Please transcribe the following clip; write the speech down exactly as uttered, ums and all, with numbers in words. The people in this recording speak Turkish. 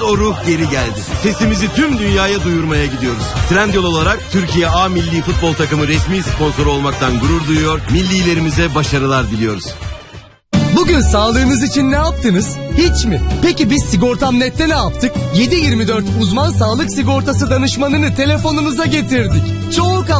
o ruh geri geldi. Sesimizi tüm dünyaya duyurmaya gidiyoruz. Trendyol olarak Türkiye A Milli Futbol Takımı resmi sponsoru olmaktan gurur duyuyor. Millilerimize başarılar diliyoruz. Bugün sağlığınız için ne yaptınız? Hiç mi? Peki biz Sigortam Net'te ne yaptık? yedi yirmi dört uzman sağlık sigortası danışmanını telefonunuza getirdik. Çok